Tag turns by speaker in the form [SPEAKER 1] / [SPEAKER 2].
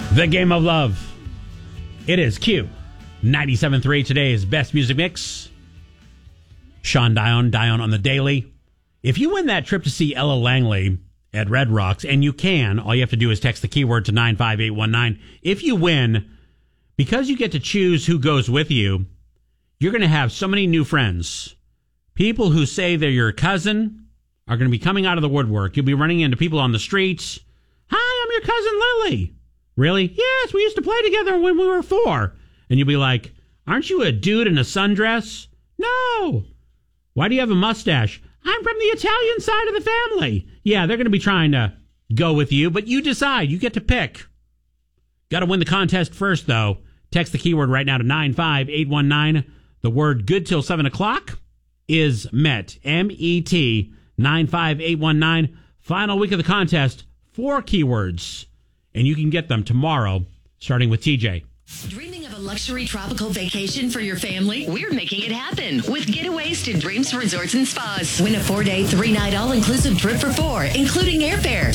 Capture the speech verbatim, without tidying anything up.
[SPEAKER 1] The Game of Love. It is Q ninety-seven point three, today's best music mix. Sean Dion, Dion on the daily. If you win that trip to see Ella Langley at Red Rocks, and you can, all you have to do is text the keyword to nine five eight one nine. If you win, because you get to choose who goes with you, you're going to have so many new friends. People who say they're your cousin are going to be coming out of the woodwork. You'll be running into people on the streets. Hi, I'm your cousin Lily. Really? Yes, we used to play together when we were four. And you'll be like, aren't you a dude in a sundress? No. Why do you have a mustache? I'm from the Italian side of the family. Yeah, they're going to be trying to go with you, but you decide. You get to pick. Got to win the contest first, though. Text the keyword right now to nine five eight one nine. The word good till seven o'clock is met. M E T, nine five eight one nine. Final week of the contest, four keywords. And you can get them tomorrow, starting with T J.
[SPEAKER 2] Dreaming of a luxury tropical vacation for your family? We're making it happen with Getaways to Dreams Resorts and Spas. Win a four-day, three-night all-inclusive trip for four, including airfare.